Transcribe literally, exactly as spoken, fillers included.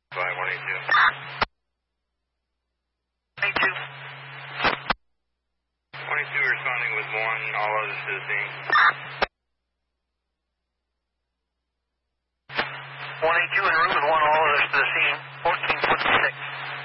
By one eighty-two. eighty-two. twenty-two responding with one, all others to the scene. one eighty-two in the room with one, all others to the scene. fourteen fifty-six.